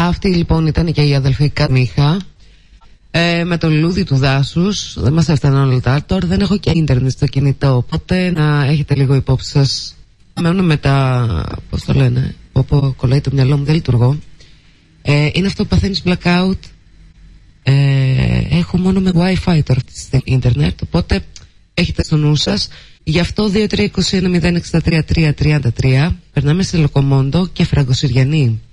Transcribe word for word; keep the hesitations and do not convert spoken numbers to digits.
Αυτή λοιπόν ήταν και η αδελφή Καμίχα, ε, με το λουλούδι του δάσους. Δεν μας έφταναν όλα τα. Τώρα δεν έχω και ίντερνετ στο κινητό, οπότε να έχετε λίγο υπόψη σας. Μένω με τα, πώς το λένε, όπου κολλάει το μυαλό μου, δεν λειτουργώ. ε, Είναι αυτό που παθαίνεις blackout. ε, Έχω μόνο με wifi τώρα στο ίντερνετ, οπότε έχετε στο νου σας. Γι' αυτό δύο τρία δύο ένα μηδέν έξι τρία τρία τρία τρία. Περνάμε σε Λοκομόντο και Φραγκοσυριανή.